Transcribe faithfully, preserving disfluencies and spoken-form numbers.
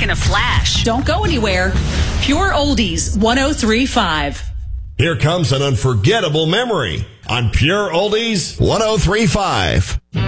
in a flash. Don't go anywhere. Pure Oldies one oh three point five. Here comes an unforgettable memory on Pure Oldies one oh three point five.